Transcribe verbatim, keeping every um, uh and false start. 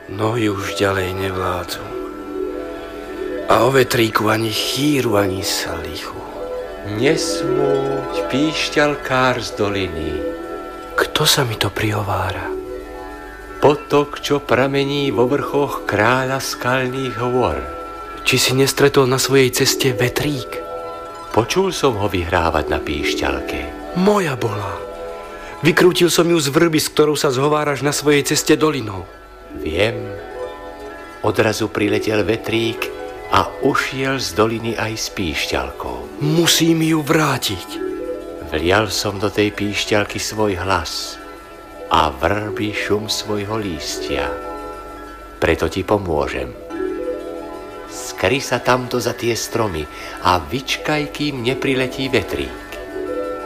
Nohy už ďalej nevládzu. A o vetríku ani chýru, ani salichu. Nesmúť, píšťalkár z doliny. Kto sa mi to prihovára? Potok, čo pramení vo vrchoch kráľa skalných hôr. Či si nestretol na svojej ceste vetrík? Počul som ho vyhrávať na píšťalke. Moja bola. Vykrútil som ju z vrby, s ktorou sa zhováraš na svojej ceste dolinou. Viem. Odrazu priletel vetrík a ušiel z doliny aj s píšťalkou. Musím ju vrátiť. Vlial som do tej píšťalky svoj hlas a vrby šum svojho lístia. Preto ti pomôžem. Skry sa tamto za tie stromy a vyčkaj, kým nepriletí vetrík.